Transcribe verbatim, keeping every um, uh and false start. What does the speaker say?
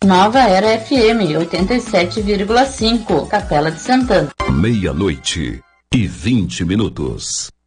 Nova Era F M, oitenta e sete vírgula cinco, Capela de Santana. Meia-noite e vinte minutos.